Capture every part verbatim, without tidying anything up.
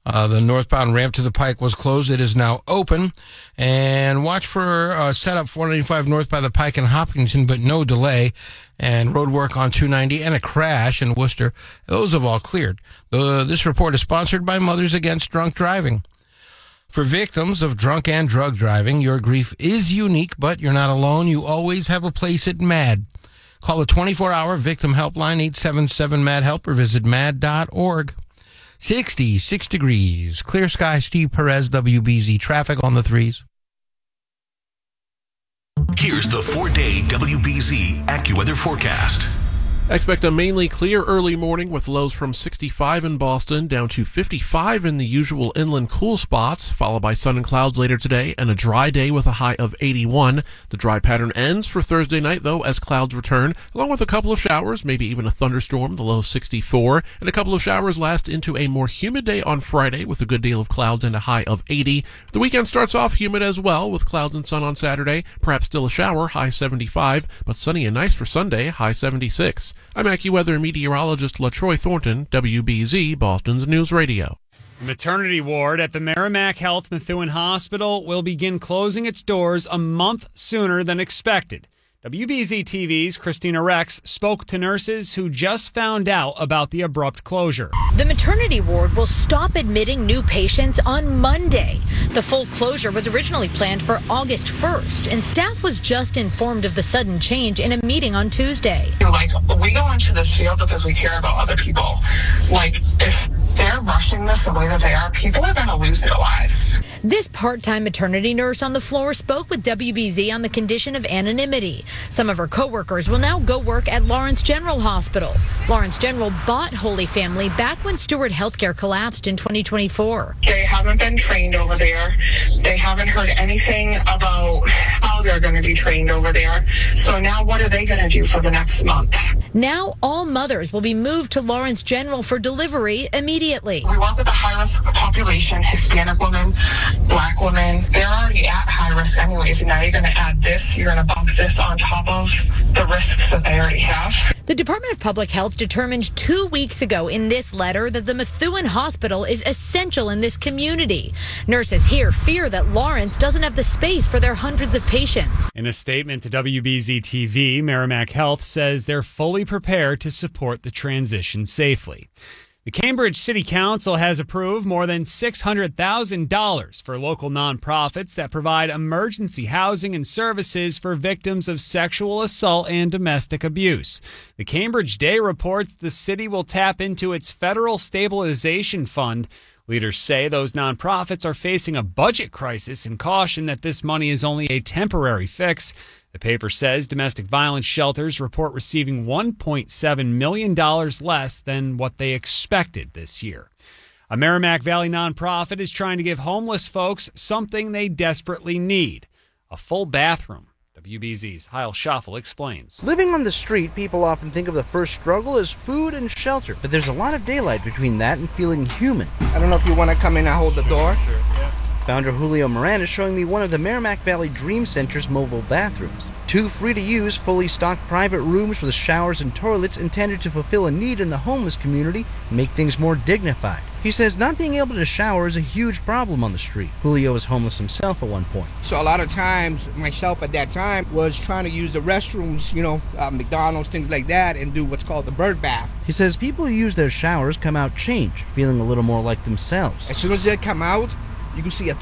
Uh, the northbound ramp to the Pike was closed. It is now open. And watch for uh, setup four ninety-five north by the Pike in Hopkinton, but no delay. And road work on two ninety and a crash in Worcester. Those have all cleared. Uh, this report is sponsored by Mothers Against Drunk Driving. For victims of drunk and drug driving, your grief is unique, but you're not alone. You always have a place at MAD. Call the twenty-four hour victim helpline, eight seven seven MAD-HELP, or visit mad dot org. sixty-six degrees. Clear sky. Steve Perez, W B Z. Traffic on the threes. Here's the four-day W B Z AccuWeather forecast. Expect a mainly clear early morning with lows from sixty-five in Boston down to fifty-five in the usual inland cool spots, followed by sun and clouds later today and a dry day with a high of eighty-one. The dry pattern ends for Thursday night, though, as clouds return, along with a couple of showers, maybe even a thunderstorm, the low sixty-four, and a couple of showers last into a more humid day on Friday with a good deal of clouds and a high of eighty. The weekend starts off humid as well, with clouds and sun on Saturday, perhaps still a shower, high seventy-five, but sunny and nice for Sunday, high seventy-six. I'm AccuWeather meteorologist LaTroy Thornton, W B Z, Boston's News Radio. The maternity ward at the Merrimack Health Methuen Hospital will begin closing its doors a month sooner than expected. W B Z T V's Christina Rex spoke to nurses who just found out about the abrupt closure. The maternity ward will stop admitting new patients on Monday. The full closure was originally planned for August first, and staff was just informed of the sudden change in a meeting on Tuesday. Like, we go into this field because we care about other people. Like, if they're rushing this the way that they are, people are going to lose their lives. This part-time maternity nurse on the floor spoke with W B Z on the condition of anonymity. Some of her coworkers will now go work at Lawrence General Hospital. Lawrence General bought Holy Family back when Steward Healthcare collapsed in twenty twenty-four. They haven't been trained over there. They haven't heard anything about how they're going to be trained over there. So now what are they going to do for the next month? Now all mothers will be moved to Lawrence General for delivery immediately. We work with a high-risk population, Hispanic women, Black women. They're already at high risk anyways, and now you're going to add this, you're going to bump this on top of the risks that they already have. The Department of Public Health determined two weeks ago in this letter that the Methuen Hospital is essential in this community. Nurses here fear that Lawrence doesn't have the space for their hundreds of patients. In a statement to W B Z T V, Merrimack Health says they're fully prepared to support the transition safely. The Cambridge City Council has approved more than six hundred thousand dollars for local nonprofits that provide emergency housing and services for victims of sexual assault and domestic abuse. The Cambridge Day reports the city will tap into its federal stabilization fund. Leaders say those nonprofits are facing a budget crisis and caution that this money is only a temporary fix. The paper says domestic violence shelters report receiving one point seven million dollars less than what they expected this year. A Merrimack Valley nonprofit is trying to give homeless folks something they desperately need: a full bathroom. W B Z's Heil Schaffel explains. Living on the street, people often think of the first struggle as food and shelter, but there's a lot of daylight between that and feeling human. I don't know if you want to come in and hold the door. Sure, yeah. Founder Julio Moran is showing me one of the Merrimack Valley Dream Center's mobile bathrooms. Two free-to-use, fully stocked private rooms with showers and toilets intended to fulfill a need in the homeless community and make things more dignified. He says not being able to shower is a huge problem on the street. Julio was homeless himself at one point. So a lot of times, myself at that time was trying to use the restrooms, you know, uh, McDonald's, things like that, and do what's called the bird bath. He says people who use their showers come out changed, feeling a little more like themselves. As soon as they come out, you can see a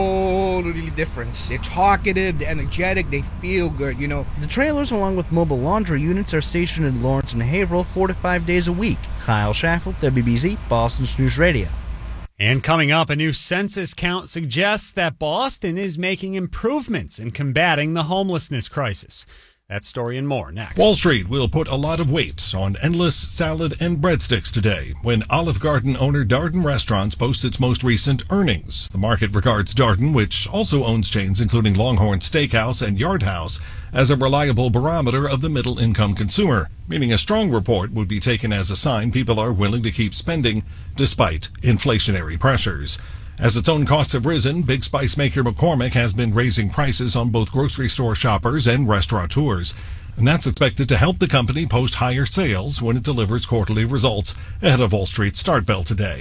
totally difference. They're talkative, they're energetic, they feel good, you know. The trailers, along with mobile laundry units, are stationed in Lawrence and Haverhill four to five days a week. Kyle Schaffel, W B Z, Boston's News Radio. And coming up, a new census count suggests that Boston is making improvements in combating the homelessness crisis. That story and more next. Wall Street will put a lot of weight on endless salad and breadsticks today when Olive Garden owner Darden Restaurants posts its most recent earnings. The market regards Darden, which also owns chains including Longhorn Steakhouse and Yard House, as a reliable barometer of the middle-income consumer, meaning a strong report would be taken as a sign people are willing to keep spending despite inflationary pressures. As its own costs have risen, Big Spice maker McCormick has been raising prices on both grocery store shoppers and restaurateurs. And that's expected to help the company post higher sales when it delivers quarterly results ahead of Wall Street's start bell today.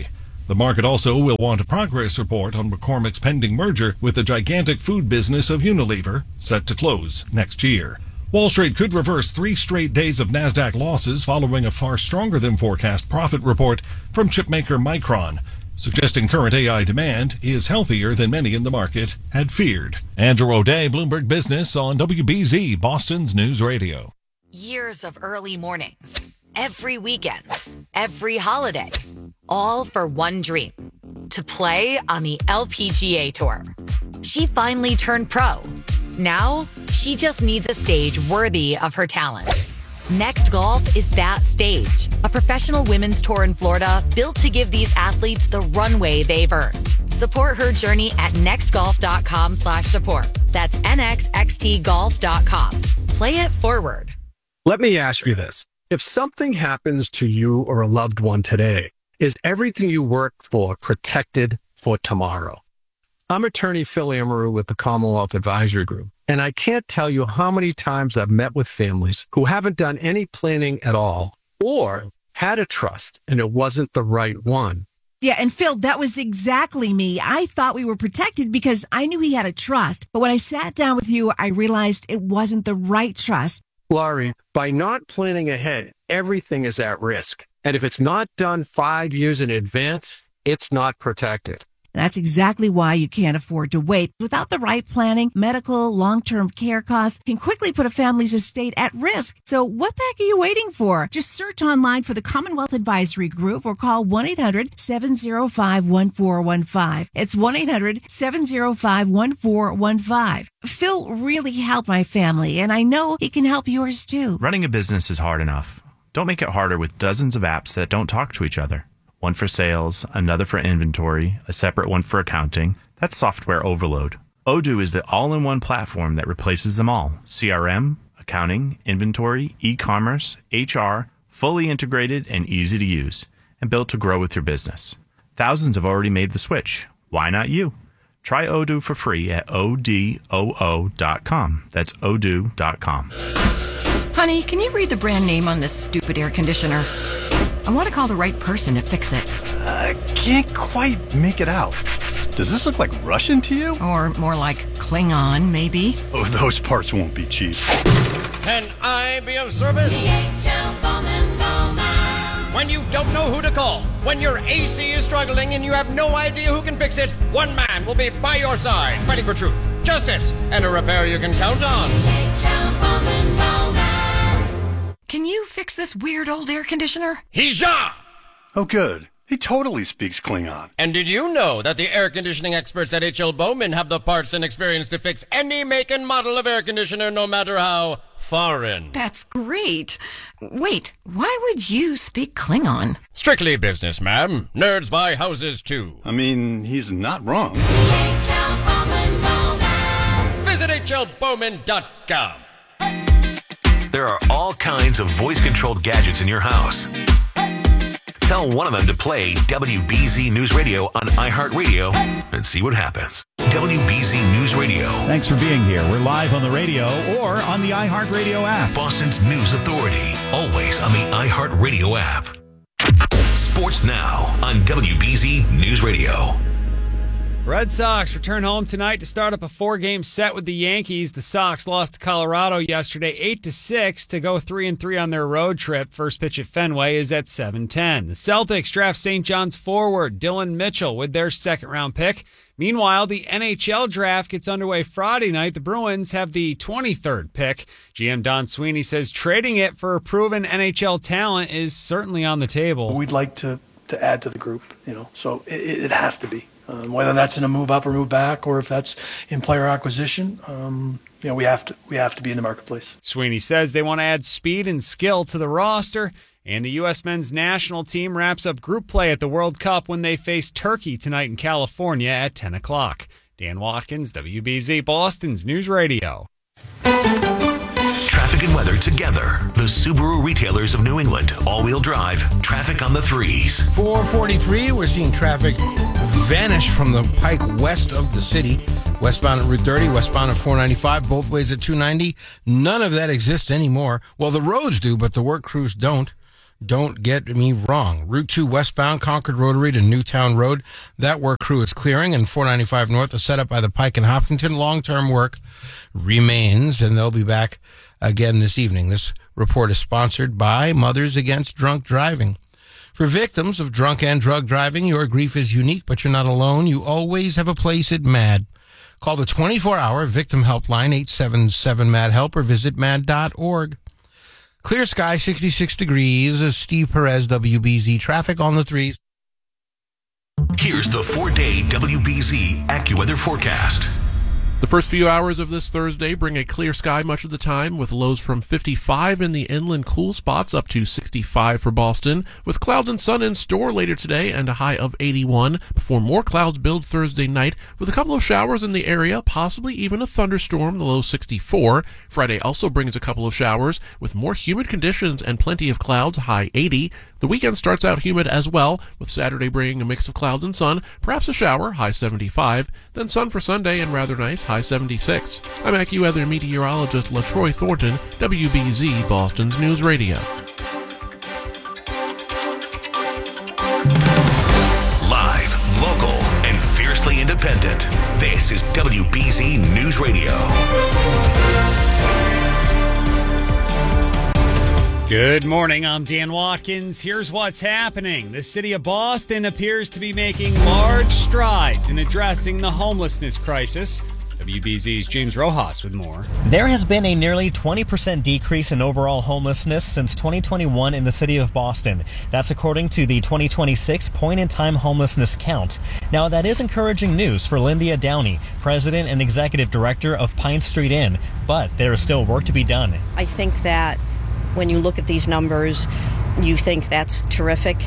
The market also will want a progress report on McCormick's pending merger with the gigantic food business of Unilever, set to close next year. Wall Street could reverse three straight days of NASDAQ losses following a far stronger than forecast profit report from chipmaker Micron, suggesting current A I demand is healthier than many in the market had feared. Andrew O'Day, Bloomberg Business on W B Z, Boston's News Radio. Years of early mornings, every weekend, every holiday, all for one dream, to play on the L P G A Tour. She finally turned pro. Now, she just needs a stage worthy of her talent. Next Golf is that stage, a professional women's tour in Florida built to give these athletes the runway they've earned. Support her journey at nextgolf.com slash support. That's N X X T golf dot com. Play it forward. Let me ask you this. If something happens to you or a loved one today, is everything you work for protected for tomorrow? I'm attorney Phil Amaru with the Commonwealth Advisory Group, and I can't tell you how many times I've met with families who haven't done any planning at all or had a trust and it wasn't the right one. Yeah, and Phil, that was exactly me. I thought we were protected because I knew he had a trust. But when I sat down with you, I realized it wasn't the right trust. Laurie, by not planning ahead, everything is at risk. And if it's not done five years in advance, it's not protected. That's exactly why you can't afford to wait. Without the right planning, medical, long-term care costs can quickly put a family's estate at risk. So what the heck are you waiting for? Just search online for the Commonwealth Advisory Group or call one eight hundred seven oh five one four one five. It's one eight hundred seven oh five one four one five. Phil really helped my family, and I know he can help yours too. Running a business is hard enough. Don't make it harder with dozens of apps that don't talk to each other. One for sales, another for inventory, a separate one for accounting. That's software overload. Odoo is the all-in-one platform that replaces them all. C R M, accounting, inventory, e-commerce, H R, fully integrated and easy to use, and built to grow with your business. Thousands have already made the switch. Why not you? Try Odoo for free at O D O O dot com. That's odoo dot com. Honey, can you read the brand name on this stupid air conditioner? I want to call the right person to fix it. I can't quite make it out. Does this look like Russian to you? Or more like Klingon, maybe? Oh, those parts won't be cheap. Can I be of service? When you don't know who to call, when your A C is struggling and you have no idea who can fix it, one man will be by your side, fighting for truth, justice, and a repair you can count on. Can you fix this weird old air conditioner? Hija! Oh, good. He totally speaks Klingon. And did you know that the air conditioning experts at H L Bowman have the parts and experience to fix any make and model of air conditioner, no matter how foreign? That's great. Wait, why would you speak Klingon? Strictly business, ma'am. Nerds buy houses, too. I mean, he's not wrong. Visit H L Bowman dot com. There are all kinds of voice-controlled gadgets in your house. Tell one of them to play W B Z News Radio on iHeartRadio and see what happens. W B Z News Radio. Thanks for being here. We're live on the radio or on the iHeartRadio app. Boston's News Authority. Always on the iHeartRadio app. Sports Now on W B Z News Radio. Red Sox return home tonight to start up a four-game set with the Yankees. The Sox lost to Colorado yesterday eight to six to go three and three on their road trip. First pitch at Fenway is at seven ten. The Celtics draft Saint John's forward Dylan Mitchell with their second-round pick. Meanwhile, the N H L draft gets underway Friday night. The Bruins have the twenty-third pick. G M Don Sweeney says trading it for a proven N H L talent is certainly on the table. We'd like to, to add to the group, you know, so it, it has to be. Um, whether that's in a move up or move back, or if that's in player acquisition, um, you know, we have to we have to be in the marketplace. Sweeney says they want to add speed and skill to the roster, and the U S men's national team wraps up group play at the World Cup when they face Turkey tonight in California at ten o'clock. Dan Watkins, W B Z, Boston's News Radio. Traffic and weather together. The Subaru retailers of New England. All-wheel drive. Traffic on the threes. four forty-three, we're seeing traffic vanish from the Pike west of the city. Westbound at Route thirty, westbound at four ninety-five, both ways at two ninety. None of that exists anymore. Well, the roads do, but the work crews don't. Don't get me wrong. Route two westbound, Concord Rotary to Newtown Road. That work crew is clearing, and four ninety-five north is set up by the Pike and Hopkinton. Long-term work remains, and they'll be back again this evening. This report is sponsored by Mothers Against Drunk Driving. For victims of drunk and drug driving, your grief is unique, but you're not alone. You always have a place at MAD. Call the twenty-four hour victim helpline, eight seven seven, M A D help, or visit mad dot org. Clear sky, sixty-six degrees. Steve Perez, W B Z. Traffic on the threes. Here's the four-day W B Z AccuWeather forecast. The first few hours of this Thursday bring a clear sky much of the time, with lows from fifty-five in the inland cool spots up to sixty-five for Boston, with clouds and sun in store later today and a high of eighty-one, before more clouds build Thursday night, with a couple of showers in the area, possibly even a thunderstorm, the low sixty-four. Friday also brings a couple of showers, with more humid conditions and plenty of clouds, high eighty. The weekend starts out humid as well, with Saturday bringing a mix of clouds and sun, perhaps a shower, high seventy-five, then sun for Sunday and rather nice, high seventy-six. I'm AccuWeather meteorologist LaTroy Thornton, W B Z Boston's News Radio. Live, local, and fiercely independent. This is W B Z News Radio. Good morning, I'm Dan Watkins. Here's what's happening. The city of Boston appears to be making large strides in addressing the homelessness crisis. W B Z's James Rojas with more. There has been a nearly twenty percent decrease in overall homelessness since twenty twenty-one in the city of Boston. That's according to the twenty twenty-six point-in-time homelessness count. Now, that is encouraging news for Lyndia Downey, president and executive director of Pine Street Inn, but there is still work to be done. I think that when you look at these numbers, you think that's terrific.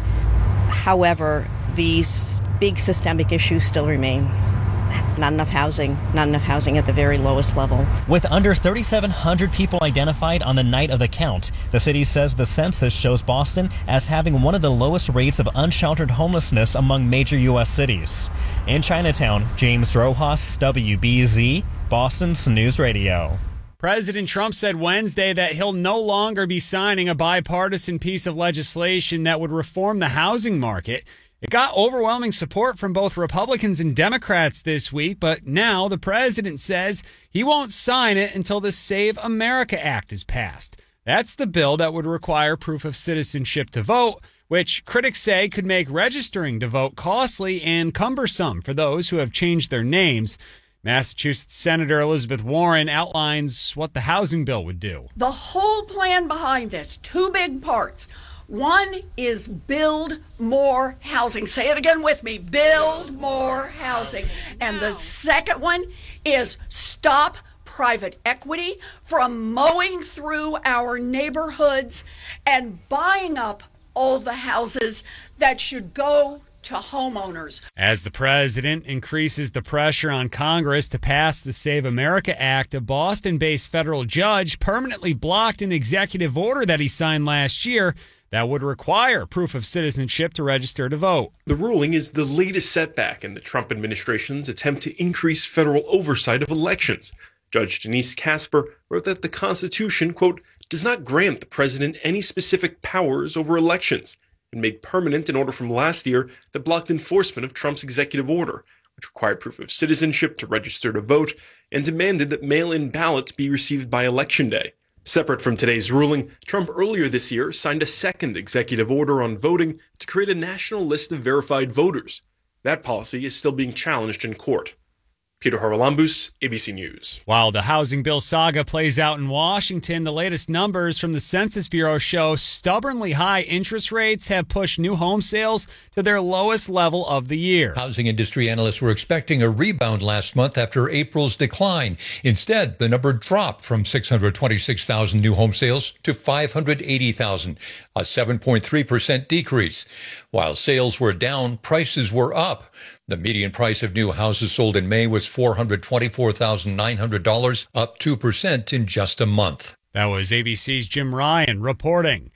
However, these big systemic issues still remain. Not enough housing, not enough housing at the very lowest level. With under thirty-seven hundred people identified on the night of the count, the city says the census shows Boston as having one of the lowest rates of unsheltered homelessness among major U S cities. In Chinatown, James Rojas, W B Z, Boston's News Radio. President Trump said Wednesday that he'll no longer be signing a bipartisan piece of legislation that would reform the housing market. It got overwhelming support from both Republicans and Democrats this week, but now the president says he won't sign it until the Save America Act is passed. That's the bill that would require proof of citizenship to vote, which critics say could make registering to vote costly and cumbersome for those who have changed their names. Massachusetts Senator Elizabeth Warren outlines what the housing bill would do. The whole plan behind this, two big parts. One is build more housing. Say it again with me. Build more housing. And the second one is stop private equity from mowing through our neighborhoods and buying up all the houses that should go to homeowners. As the president increases the pressure on Congress to pass the Save America Act, a Boston-based federal judge permanently blocked an executive order that he signed last year that would require proof of citizenship to register to vote. The ruling is the latest setback in the Trump administration's attempt to increase federal oversight of elections. Judge Denise Casper wrote that the Constitution, quote, does not grant the president any specific powers over elections, and made permanent an order from last year that blocked enforcement of Trump's executive order, which required proof of citizenship to register to vote and demanded that mail-in ballots be received by Election Day. Separate from today's ruling, Trump earlier this year signed a second executive order on voting to create a national list of verified voters. That policy is still being challenged in court. Peter Haralambous, A B C News. While the housing bill saga plays out in Washington, the latest numbers from the Census Bureau show stubbornly high interest rates have pushed new home sales to their lowest level of the year. Housing industry analysts were expecting a rebound last month after April's decline. Instead, the number dropped from six hundred twenty-six thousand new home sales to five hundred eighty thousand, a seven point three percent decrease. While sales were down, prices were up. The median price of new houses sold in May was four hundred twenty-four thousand nine hundred dollars, up two percent in just a month. That was A B C's Jim Ryan reporting.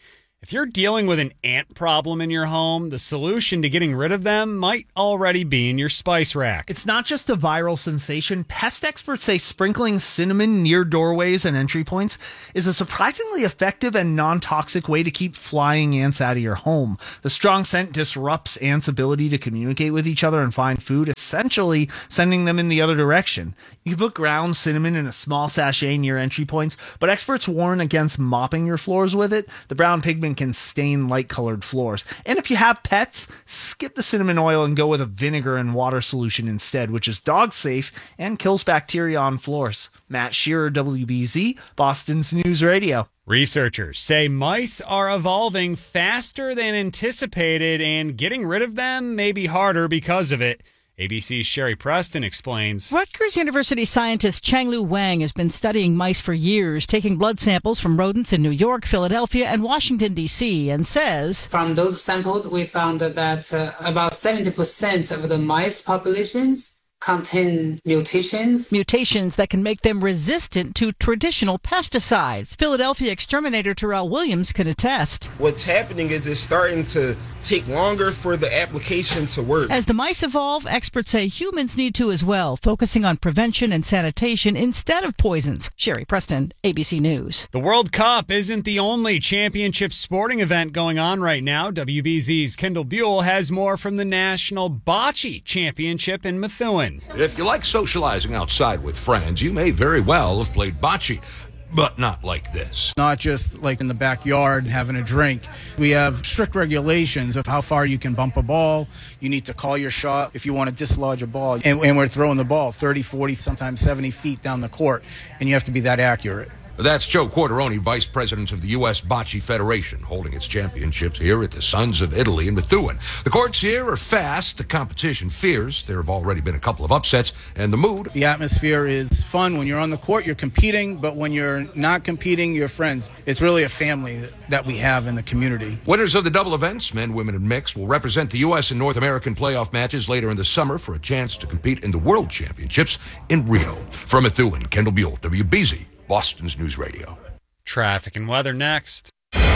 If you're dealing with an ant problem in your home, the solution to getting rid of them might already be in your spice rack. It's not just a viral sensation. Pest experts say sprinkling cinnamon near doorways and entry points is a surprisingly effective and non-toxic way to keep flying ants out of your home. The strong scent disrupts ants' ability to communicate with each other and find food, essentially sending them in the other direction. You can put ground cinnamon in a small sachet near entry points, but experts warn against mopping your floors with it. The brown pigment can stain light-colored floors. And if you have pets, skip the cinnamon oil and go with a vinegar and water solution instead, which is dog-safe and kills bacteria on floors. Matt Shearer, W B Z, Boston's News Radio. Researchers say mice are evolving faster than anticipated, and getting rid of them may be harder because of it. A B C's Sherry Preston explains. Rutgers University scientist Changlu Wang has been studying mice for years, taking blood samples from rodents in New York, Philadelphia, and Washington, D C, and says, from those samples, we found that uh, about seventy percent of the mice populations contain mutations. Mutations that can make them resistant to traditional pesticides. Philadelphia exterminator Terrell Williams can attest. What's happening is it's starting to take longer for the application to work. As the mice evolve, experts say humans need to as well, focusing on prevention and sanitation instead of poisons. Sherry Preston, A B C News. The World Cup isn't the only championship sporting event going on right now. W B Z's Kendall Buell has more from the National Bocce Championship in Methuen. If you like socializing outside with friends, you may very well have played bocce, but not like this. Not just like in the backyard having a drink. We have strict regulations of how far you can bump a ball. You need to call your shot if you want to dislodge a ball. And, and we're throwing the ball thirty, forty, sometimes seventy feet down the court, and you have to be that accurate. That's Joe Quarteroni, Vice President of the U S Bocce Federation, holding its championships here at the Sons of Italy in Methuen. The courts here are fast, the competition fierce. There have already been a couple of upsets, and the mood. The atmosphere is fun. When you're on the court, you're competing, but when you're not competing, you're friends. It's really a family that we have in the community. Winners of the double events, men, women, and mixed, will represent the U S and North American playoff matches later in the summer for a chance to compete in the World Championships in Rio. From Methuen, Kendall Buell, W B Z. Boston's News Radio. Traffic and weather next.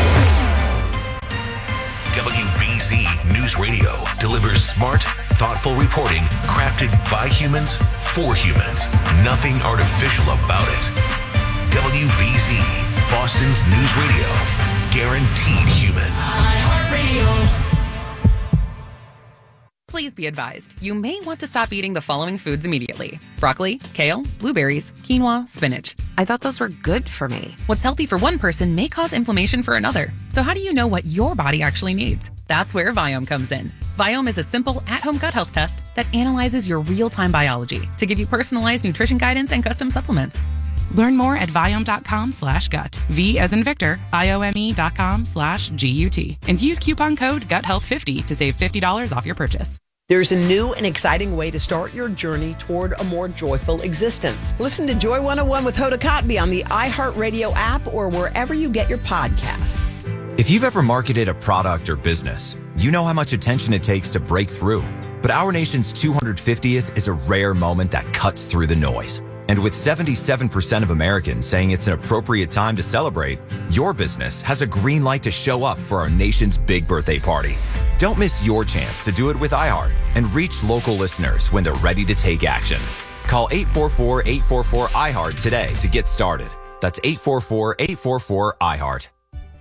W B Z News Radio delivers smart, thoughtful reporting crafted by humans for humans. Nothing artificial about it. W B Z, Boston's News Radio. Guaranteed human. iHeartRadio. Please be advised, you may want to stop eating the following foods immediately. Broccoli, kale, blueberries, quinoa, spinach. I thought those were good for me. What's healthy for one person may cause inflammation for another. So how do you know what your body actually needs? That's where Viome comes in. Viome is a simple at-home gut health test that analyzes your real-time biology to give you personalized nutrition guidance and custom supplements. Learn more at Viome.com slash gut. V as in Victor, I-O-M-E dot com slash G-U-T. And use coupon code gut health fifty to save fifty dollars off your purchase. There's a new and exciting way to start your journey toward a more joyful existence. Listen to Joy one oh one with Hoda Kotb on the iHeartRadio app or wherever you get your podcasts. If you've ever marketed a product or business, you know how much attention it takes to break through. But our nation's two hundred fiftieth is a rare moment that cuts through the noise. And with seventy-seven percent of Americans saying it's an appropriate time to celebrate, your business has a green light to show up for our nation's big birthday party. Don't miss your chance to do it with iHeart and reach local listeners when they're ready to take action. Call eight four four, eight four four, I HEART today to get started. That's eight four four, eight four four, I HEART.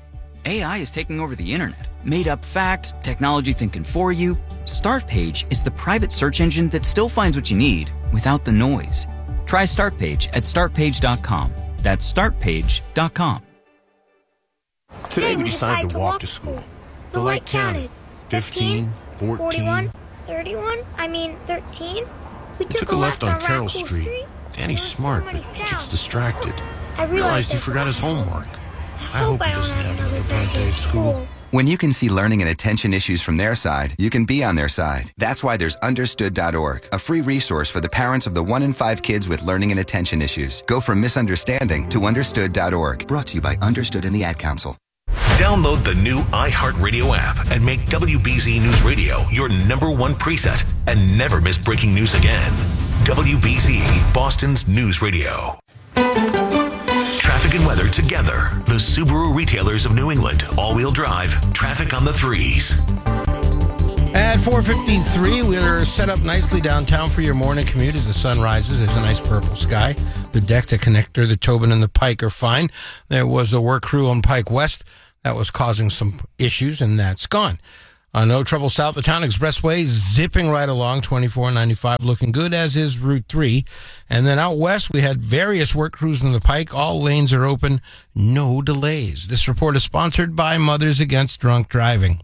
A I is taking over the internet. Made up facts, technology thinking for you. Startpage is the private search engine that still finds what you need without the noise. Try Startpage at start page dot com. That's start page dot com. Today we decided to walk to school. The light counted. fifteen, fourteen, thirty-one, I mean thirteen. We took a left on Carroll Street. Danny's smart, but he gets distracted. I realized he forgot his homework. I hope he doesn't have another bad day at school. When you can see learning and attention issues from their side, you can be on their side. That's why there's understood dot org, a free resource for the parents of the one in five kids with learning and attention issues. Go from misunderstanding to understood dot org. Brought to you by Understood and the Ad Council. Download the new iHeartRadio app and make W B Z News Radio your number one preset and never miss breaking news again. W B Z, Boston's News Radio. Traffic and weather together. The Subaru retailers of New England. All-wheel drive. Traffic on the threes. At four fifty-three, we're set up nicely downtown for your morning commute as the sun rises. There's a nice purple sky. The deck, the connector, the Tobin, and the Pike are fine. There was a work crew on Pike West that was causing some issues, and that's gone. Uh, no trouble south of town. Expressway zipping right along. twenty-four ninety-five looking good, as is Route three. And then out west, we had various work crews on the Pike. All lanes are open. No delays. This report is sponsored by Mothers Against Drunk Driving.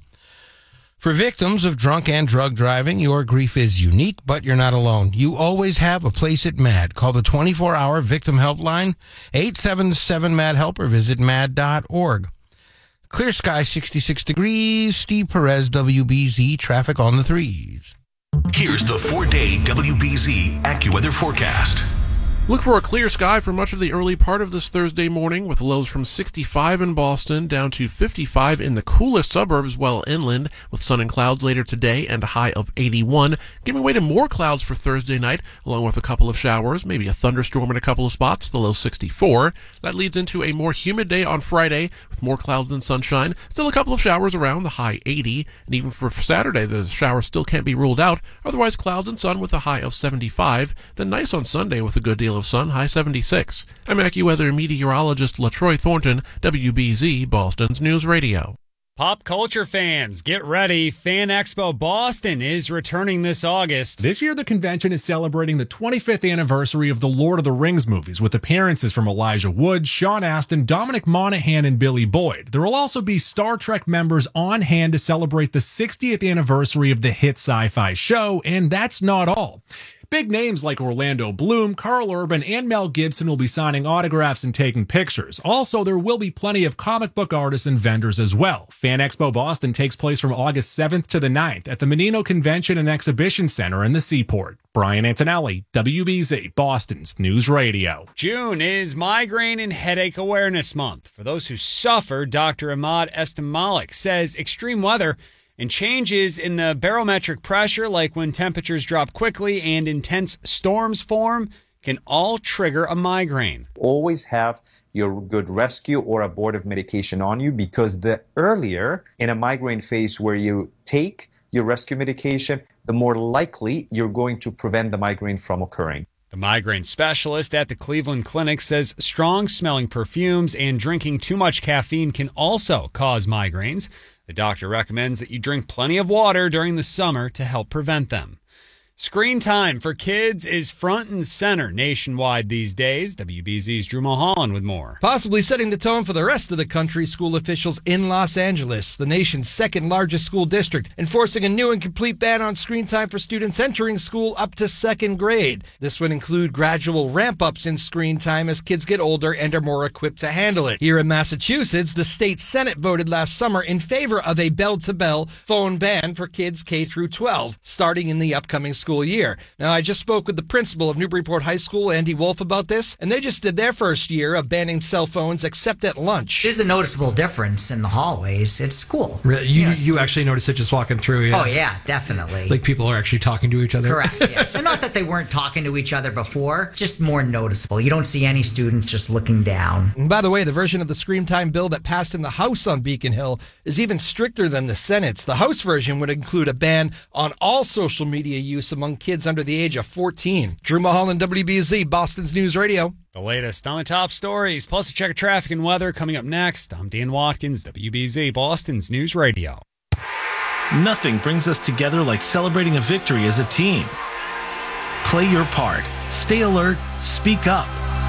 For victims of drunk and drug driving, your grief is unique, but you're not alone. You always have a place at MAD. Call the twenty-four hour victim helpline, eight seven seven MAD HELP, or visit mad dot org. Clear sky, sixty-six degrees. Steve Perez, W B Z, traffic on the threes. Here's the four-day W B Z AccuWeather forecast. Look for a clear sky for much of the early part of this Thursday morning, with lows from sixty-five in Boston down to fifty-five in the coolest suburbs well inland, with sun and clouds later today and a high of eighty-one, giving way to more clouds for Thursday night, along with a couple of showers, maybe a thunderstorm in a couple of spots, the low sixty-four. That leads into a more humid day on Friday, with more clouds and sunshine, still a couple of showers around, the high eighty, and even for Saturday, the showers still can't be ruled out, otherwise clouds and sun with a high of seventy-five, then nice on Sunday with a good deal of sun, high seventy-six. I'm AccuWeather meteorologist LaTroy Thornton, W B Z, Boston's News Radio. Pop culture fans, get ready. Fan Expo Boston is returning this August. This year, the convention is celebrating the twenty-fifth anniversary of the Lord of the Rings movies, with appearances from Elijah Wood, Sean Astin, Dominic Monaghan, and Billy Boyd. There will also be Star Trek members on hand to celebrate the sixtieth anniversary of the hit sci-fi show, and that's not all. Big names like Orlando Bloom, Carl Urban, and Mel Gibson will be signing autographs and taking pictures. Also, there will be plenty of comic book artists and vendors as well. Fan Expo Boston takes place from August seventh to the ninth at the Menino Convention and Exhibition Center in the Seaport. Brian Antonelli, W B Z, Boston's News Radio. June is Migraine and Headache Awareness Month. For those who suffer, Doctor Ahmad Estamalik says extreme weather and changes in the barometric pressure, like when temperatures drop quickly and intense storms form, can all trigger a migraine. Always have your good rescue or abortive medication on you, because the earlier in a migraine phase where you take your rescue medication, the more likely you're going to prevent the migraine from occurring. The migraine specialist at the Cleveland Clinic says strong-smelling perfumes and drinking too much caffeine can also cause migraines. The doctor recommends that you drink plenty of water during the summer to help prevent them. Screen time for kids is front and center nationwide these days. W B Z's Drew Mulholland with more. Possibly setting the tone for the rest of the country, school officials in Los Angeles, the nation's second largest school district, enforcing a new and complete ban on screen time for students entering school up to second grade. This would include gradual ramp-ups in screen time as kids get older and are more equipped to handle it. Here in Massachusetts, the state Senate voted last summer in favor of a bell-to-bell phone ban for kids K through twelve, starting in the upcoming school year. Now, I just spoke with the principal of Newburyport High School, Andy Wolf, about this, and they just did their first year of banning cell phones except at lunch. There's a noticeable difference in the hallways. It's cool. Really? You, yes. you actually noticed it just walking through, yeah? Oh, yeah, definitely. Like people are actually talking to each other? Correct, yes. And not that they weren't talking to each other before, just more noticeable. You don't see any students just looking down. And by the way, the version of the screen time bill that passed in the House on Beacon Hill is even stricter than the Senate's. The House version would include a ban on all social media use among kids under the age of fourteen. Drew Mulholland, W B Z, Boston's News Radio. The latest on the top stories, plus a check of traffic and weather coming up next. I'm Dan Watkins, W B Z, Boston's News Radio. Nothing brings us together like celebrating a victory as a team. Play your part. Stay alert. Speak up.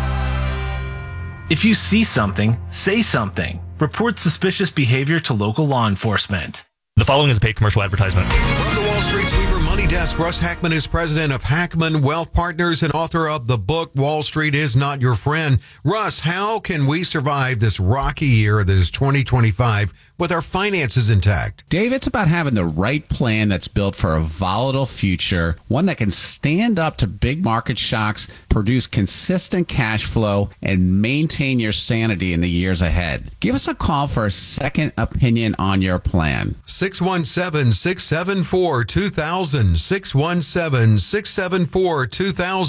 If you see something, say something. Report suspicious behavior to local law enforcement. The following is a paid commercial advertisement. From the Wall Street Sweeper Money Desk, Russ Hackman is president of Hackman Wealth Partners and author of the book, Wall Street is Not Your Friend. Russ, how can we survive this rocky year that is twenty twenty-five with our finances intact? Dave, it's about having the right plan that's built for a volatile future, one that can stand up to big market shocks, produce consistent cash flow, and maintain your sanity in the years ahead. Give us a call for a second opinion on your plan. six one seven, six seven four, two thousand, six one seven, six seven four, two thousand.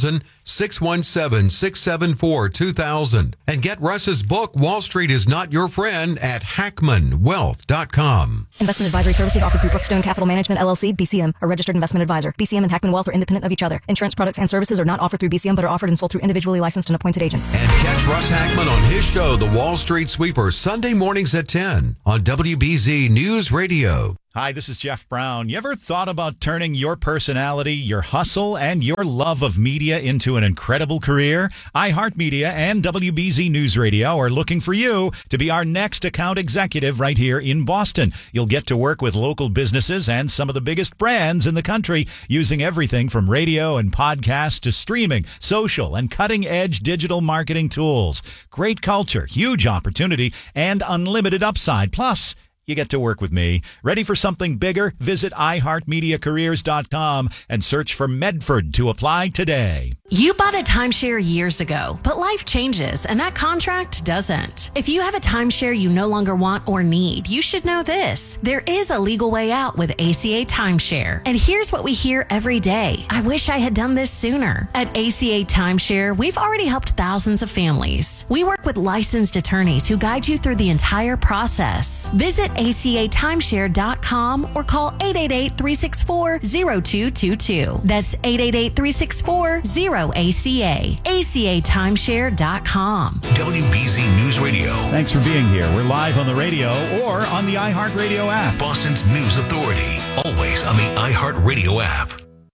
six one seven, six seven four, two thousand. And get Russ's book, Wall Street is Not Your Friend, at hackman wealth dot com. Investment advisory services offered through Brookstone Capital Management, L L C, B C M, a registered investment advisor. B C M and Hackman Wealth are independent of each other. Insurance products and services are not offered through B C M, but are offered and sold through individually licensed and appointed agents. And catch Russ Hackman on his show, The Wall Street Sweeper, Sunday mornings at ten on W B Z News Radio. Hi, this is Jeff Brown. You ever thought about turning your personality, your hustle, and your love of media into an incredible career? iHeartMedia and W B Z News Radio are looking for you to be our next account executive right here in Boston. You'll get to work with local businesses and some of the biggest brands in the country using everything from radio and podcasts to streaming, social, and cutting-edge digital marketing tools. Great culture, huge opportunity, and unlimited upside. Plus, you get to work with me. Ready for something bigger? Visit i heart media careers dot com and search for Medford to apply today. You bought a timeshare years ago, but life changes and that contract doesn't. If you have a timeshare you no longer want or need, you should know this. There is a legal way out with A C A Timeshare. And here's what we hear every day. I wish I had done this sooner. At A C A Timeshare, we've already helped thousands of families. We work with licensed attorneys who guide you through the entire process. Visit A C A timeshare dot com or call eight eight eight, three six four, zero two two two. That's eight eight eight, three six four, zero A C A. A C A timeshare dot com. W B Z News Radio. Thanks for being here. We're live on the radio or on the iHeartRadio app. Boston's News Authority. Always on the iHeartRadio app.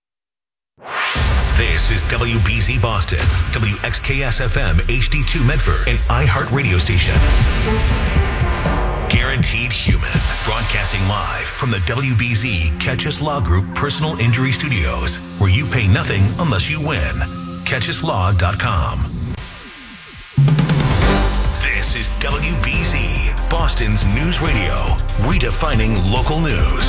This is W B Z Boston, W X K S F M, H D two Medford, and iHeartRadio station. Guaranteed Human, broadcasting live from the W B Z Catch Us Law Group Personal Injury Studios, where you pay nothing unless you win. catch us law dot com. This is W B Z, Boston's news radio, redefining local news.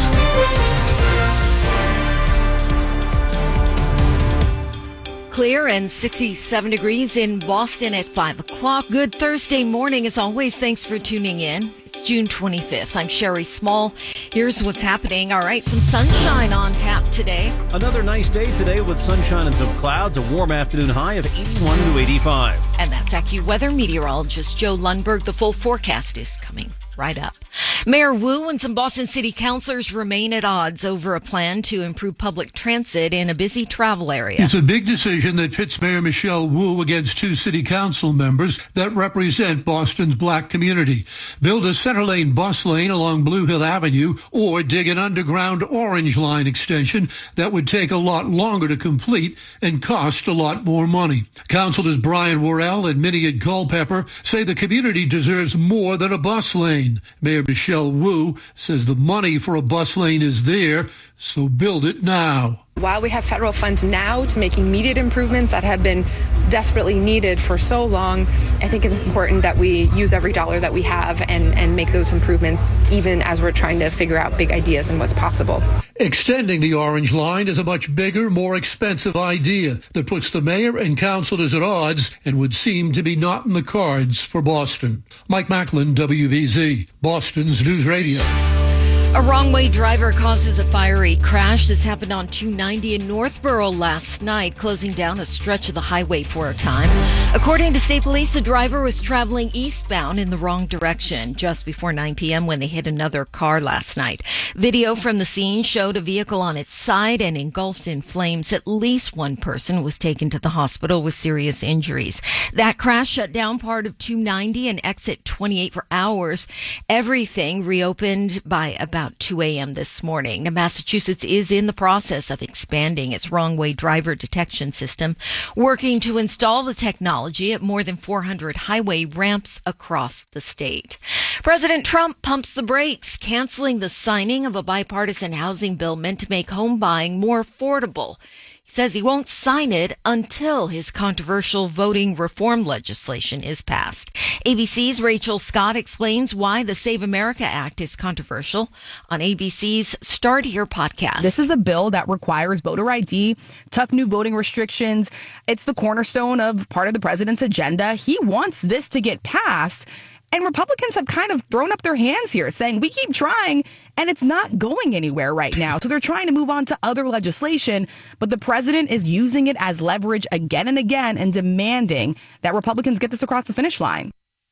Clear and sixty-seven degrees in Boston at five o'clock. Good Thursday morning as always. Thanks for tuning in. It's June twenty-fifth. I'm Sherry Small. Here's what's happening. All right, some sunshine on tap today. Another nice day today with sunshine and some clouds. A warm afternoon high of eighty-one to eighty-five. And that's AccuWeather meteorologist Joe Lundberg. The full forecast is coming right up. Mayor Wu and some Boston City councilors remain at odds over a plan to improve public transit in a busy travel area. It's a big decision that pits Mayor Michelle Wu against two city council members that represent Boston's black community. Build a center lane bus lane along Blue Hill Avenue or dig an underground Orange Line extension that would take a lot longer to complete and cost a lot more money. Councilors Brian Worrell and Miniad Culpepper say the community deserves more than a bus lane. Mayor Michelle Wu says the money for a bus lane is there, so build it now. While we have federal funds now to make immediate improvements that have been desperately needed for so long, I think it's important that we use every dollar that we have and, and make those improvements even as we're trying to figure out big ideas and what's possible. Extending the Orange Line is a much bigger, more expensive idea that puts the mayor and councilors at odds and would seem to be not in the cards for Boston. Mike Macklin, W B Z, Boston's News Radio. A wrong-way driver causes a fiery crash. This happened on two ninety in Northborough last night, closing down a stretch of the highway for a time. According to state police, the driver was traveling eastbound in the wrong direction just before nine p.m. when they hit another car last night. Video from the scene showed a vehicle on its side and engulfed in flames. At least one person was taken to the hospital with serious injuries. That crash shut down part of two ninety and exit twenty-eight for hours. Everything reopened by about two a.m. this morning. Now, Massachusetts is in the process of expanding its wrong-way driver detection system, working to install the technology at more than four hundred highway ramps across the state. President Trump pumps the brakes, canceling the signing of a bipartisan housing bill meant to make home buying more affordable. He says he won't sign it until his controversial voting reform legislation is passed. A B C's Rachel Scott explains why the Save America Act is controversial on A B C's Start Here podcast. This is a bill that requires voter I D, tough new voting restrictions. It's the cornerstone of part of the president's agenda. He wants this to get passed. And Republicans have kind of thrown up their hands here, saying we keep trying and it's not going anywhere right now. So they're trying to move on to other legislation, but the president is using it as leverage again and again and demanding that Republicans get this across the finish line.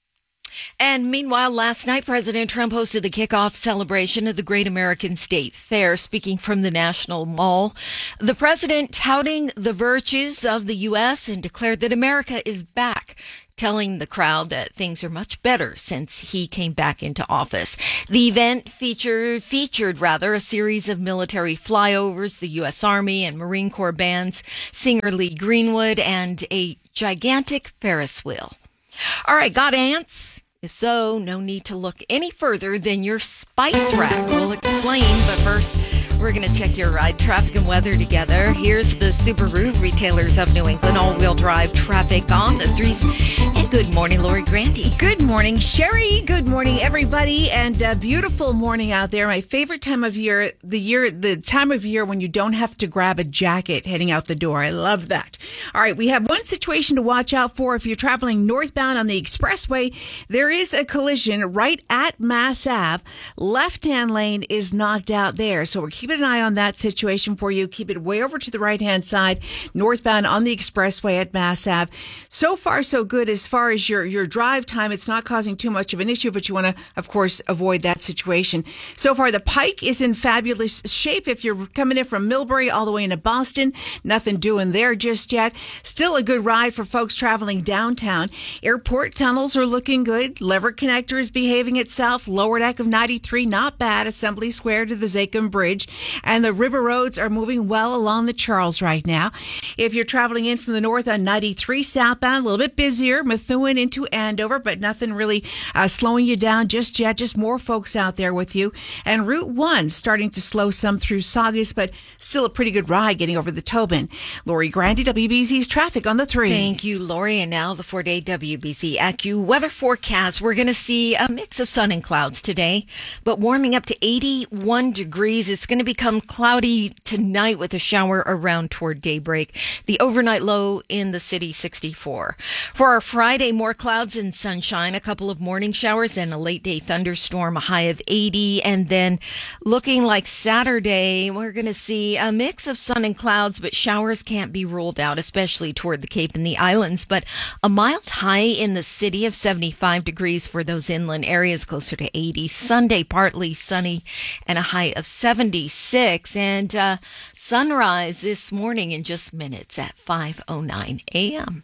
And meanwhile, last night, President Trump hosted the kickoff celebration of the Great American State Fair, speaking from the National Mall. The president touting the virtues of the U S and declared that America is back, telling the crowd that things are much better since he came back into office. The event featured, featured rather, a series of military flyovers, the U S Army and Marine Corps bands, singer Lee Greenwood, and a gigantic Ferris wheel. All right, got ants? If so, no need to look any further than your spice rack. We'll explain, but first, we're going to check your ride traffic and weather together. Here's the Subaru Retailers of New England all-wheel drive traffic on the threes. And good morning, Lori Grandy. Good morning, Sherry. Good morning, everybody. And a beautiful morning out there. My favorite time of year, the year, the time of year when you don't have to grab a jacket heading out the door. I love that. All right, we have one situation to watch out for. If you're traveling northbound on the expressway, there is a collision right at Mass Ave. Left-hand lane is knocked out there. So we're keeping an eye on that situation for you. Keep it way over to the right-hand side, northbound on the expressway at Mass Ave. So far, so good as far as your, your drive time. It's not causing too much of an issue, but you want to, of course, avoid that situation. So far, the Pike is in fabulous shape. If you're coming in from Millbury all the way into Boston, nothing doing there just yet. Still a good ride for folks traveling downtown. Airport tunnels are looking good. Lever Connector is behaving itself. Lower deck of ninety-three, not bad. Assembly Square to the Zachem Bridge. And the river roads are moving well along the Charles right now. If you're traveling in from the north on ninety-three southbound, a little bit busier, Methuen into Andover, but nothing really uh, slowing you down just yet. Just more folks out there with you. And Route one starting to slow some through Saugus, but still a pretty good ride getting over the Tobin. Lori Grandy, W B Z's traffic on the three. Thank you, Lori. And now the four-day W B Z AccuWeather weather forecast. We're going to see a mix of sun and clouds today, but warming up to eighty-one degrees. It's going to become cloudy tonight with a shower around toward daybreak. The overnight low in the city, sixty-four. For our Friday, more clouds and sunshine, a couple of morning showers, then a late day thunderstorm, a high of eighty. And then looking like Saturday, we're going to see a mix of sun and clouds, but showers can't be ruled out, especially toward the Cape and the islands. But a mild high in the city of seventy-five degrees for those inland areas, closer to eighty. Sunday, partly sunny and a high of seventy-six. And uh, sunrise this morning in just minutes at five oh nine a.m.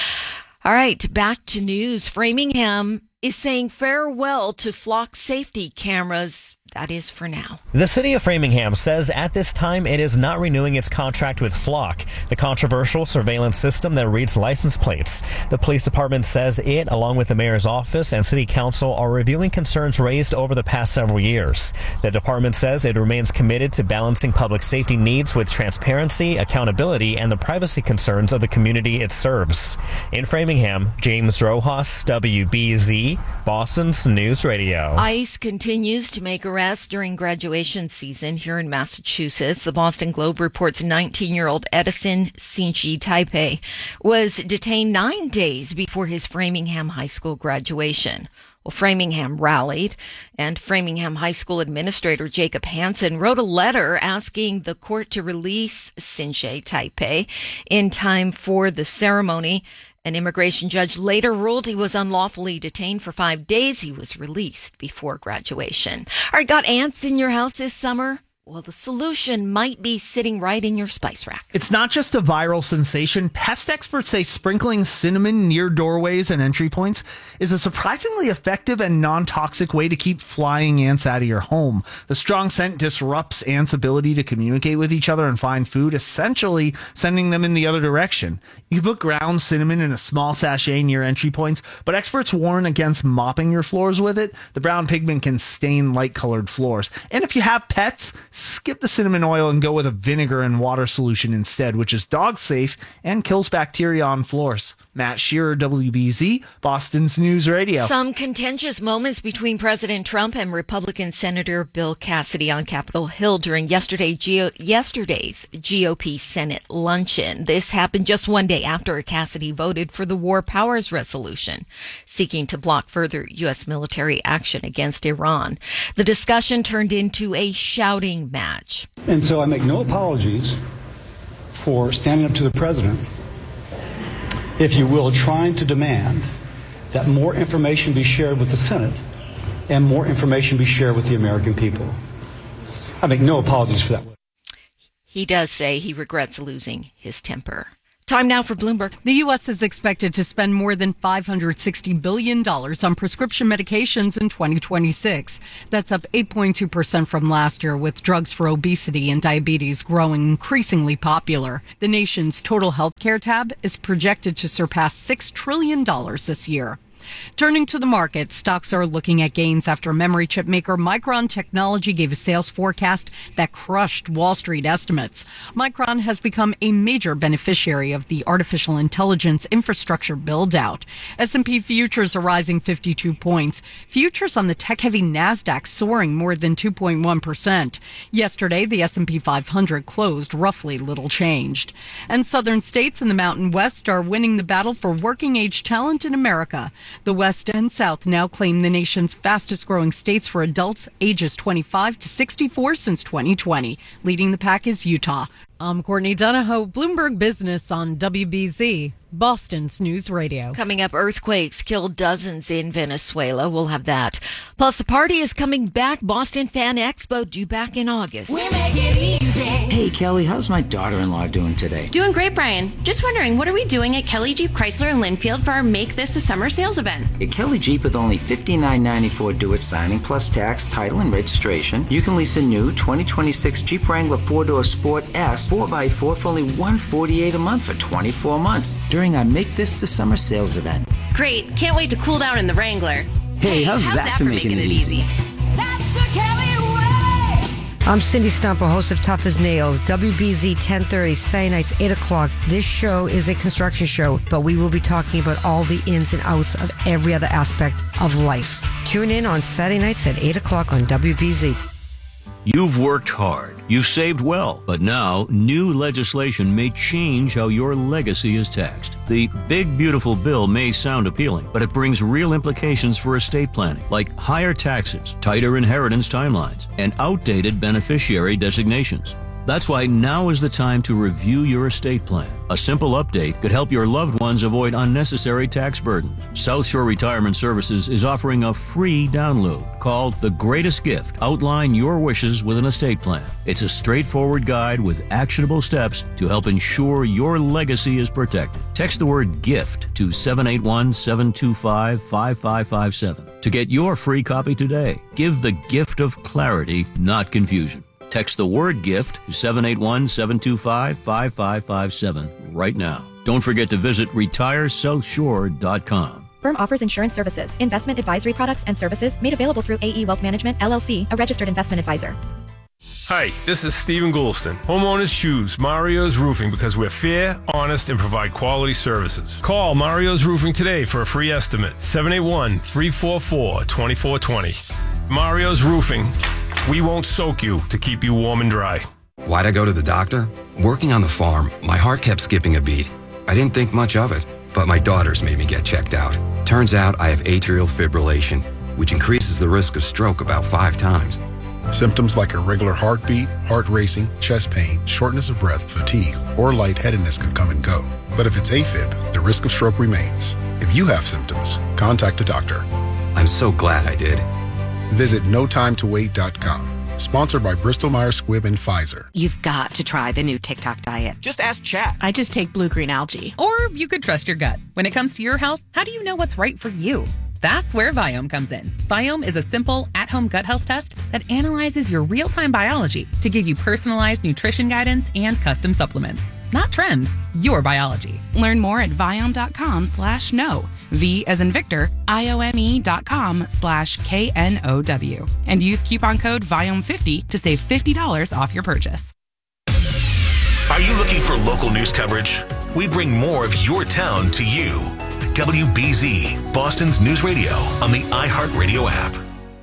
All right, back to news. Framingham is saying farewell to flock safety cameras. That is for now. The city of Framingham says at this time it is not renewing its contract with Flock, the controversial surveillance system that reads license plates. The police department says it, along with the mayor's office and city council, are reviewing concerns raised over the past several years. The department says it remains committed to balancing public safety needs with transparency, accountability, and the privacy concerns of the community it serves. In Framingham, James Rojas, W B Z, Boston's News Radio. ICE continues to make arrests during graduation season here in Massachusetts. The Boston Globe reports nineteen-year-old Edison Sinchi Taipei was detained nine days before his Framingham High School graduation. Well, Framingham rallied, and Framingham High School Administrator Jacob Hansen wrote a letter asking the court to release Sinchi Taipei in time for the ceremony. An immigration judge later ruled he was unlawfully detained for five days. He was released before graduation. All right, got ants in your house this summer? Well, the solution might be sitting right in your spice rack. It's not just a viral sensation. Pest experts say sprinkling cinnamon near doorways and entry points is a surprisingly effective and non-toxic way to keep flying ants out of your home. The strong scent disrupts ants' ability to communicate with each other and find food, essentially sending them in the other direction. You put ground cinnamon in a small sachet near entry points, but experts warn against mopping your floors with it. The brown pigment can stain light-colored floors. And if you have pets, skip the cinnamon oil and go with a vinegar and water solution instead, which is dog safe and kills bacteria on floors. Matt Shearer, W B Z, Boston's News Radio. Some contentious moments between President Trump and Republican Senator Bill Cassidy on Capitol Hill during yesterday G O- yesterday's G O P Senate luncheon. This happened just one day after Cassidy voted for the War Powers Resolution, seeking to block further U S military action against Iran. The discussion turned into a shouting match. And so I make no apologies for standing up to the president, if you will, trying to demand that more information be shared with the Senate and more information be shared with the American people. I make no apologies for that. He does say he regrets losing his temper. Time now for Bloomberg. The U S is expected to spend more than five hundred sixty billion dollars on prescription medications in twenty twenty-six. That's up eight point two percent from last year, with drugs for obesity and diabetes growing increasingly popular. The nation's total healthcare tab is projected to surpass six trillion dollars this year. Turning to the market, stocks are looking at gains after memory chip maker Micron Technology gave a sales forecast that crushed Wall Street estimates. Micron has become a major beneficiary of the artificial intelligence infrastructure build-out. S and P futures are rising fifty-two points. Futures on the tech-heavy NASDAQ soaring more than two point one percent. Yesterday, the S and P five hundred closed roughly little changed. And southern states in the Mountain West are winning the battle for working-age talent in America. The West and South now claim the nation's fastest-growing states for adults ages twenty-five to sixty-four since twenty twenty. Leading the pack is Utah. I'm Courtney Donahoe, Bloomberg Business on W B Z, Boston's News Radio. Coming up, earthquakes killed dozens in Venezuela. We'll have that. Plus, the party is coming back. Boston Fan Expo due back in August. We make it easy. Hey, Kelly, how's my daughter-in-law doing today? Doing great, Brian. Just wondering, what are we doing at Kelly Jeep Chrysler in Linfield for our Make This the Summer sales event? At Kelly Jeep, with only fifty-nine ninety-four due at signing, plus tax, title, and registration, you can lease a new twenty twenty-six Jeep Wrangler four-door Sport S four by four for only one hundred forty-eight dollars a month for twenty-four months during our Make This the Summer sales event. Great. Can't wait to cool down in the Wrangler. Hey, how's, how's that, that for making, making it easy? easy? That's the Kelly way! I'm Cindy Stumper, host of Tough as Nails, W B Z ten thirty, Saturday nights, eight o'clock. This show is a construction show, but we will be talking about all the ins and outs of every other aspect of life. Tune in on Saturday nights at eight o'clock on W B Z. You've worked hard, you've saved well, but now new legislation may change how your legacy is taxed. The big, beautiful bill may sound appealing, but it brings real implications for estate planning, like higher taxes, tighter inheritance timelines, and outdated beneficiary designations. That's why now is the time to review your estate plan. A simple update could help your loved ones avoid unnecessary tax burdens. South Shore Retirement Services is offering a free download called The Greatest Gift. Outline your wishes with an estate plan. It's a straightforward guide with actionable steps to help ensure your legacy is protected. Text the word GIFT to seven eight one, seven two five, five five five seven to get your free copy today. Give the gift of clarity, not confusion. Text the word GIFT to seven eight one, seven two five, five five five seven right now. Don't forget to visit retire south shore dot com. Firm offers insurance services, investment advisory products and services made available through A E Wealth Management, L L C, a registered investment advisor. Hi, this is Stephen Goulston. Homeowners choose Mario's Roofing because we're fair, honest, and provide quality services. Call Mario's Roofing today for a free estimate. seven eight one, three four four, two four two zero. Mario's Roofing. We won't soak you to keep you warm and dry. Why'd I go to the doctor? Working on the farm, my heart kept skipping a beat. I didn't think much of it, but my daughters made me get checked out. Turns out I have atrial fibrillation, which increases the risk of stroke about five times. Symptoms like irregular heartbeat, heart racing, chest pain, shortness of breath, fatigue, or lightheadedness can come and go. But if it's AFib, the risk of stroke remains. If you have symptoms, contact a doctor. I'm so glad I did. Visit no time to wait dot com. Sponsored by Bristol Myers Squibb and Pfizer. You've got to try the new TikTok diet. Just ask Chat. I just take blue-green algae. Or you could trust your gut. When it comes to your health, how do you know what's right for you? That's where Viome comes in. Viome is a simple, at-home gut health test that analyzes your real-time biology to give you personalized nutrition guidance and custom supplements. Not trends, your biology. Learn more at Viome dot com slash no. V as in Victor, I O M E dot com slash K N O W. And use coupon code V I O M fifty to save fifty dollars off your purchase. Are you looking for local news coverage? We bring more of your town to you. W B Z, Boston's news radio on the iHeartRadio app.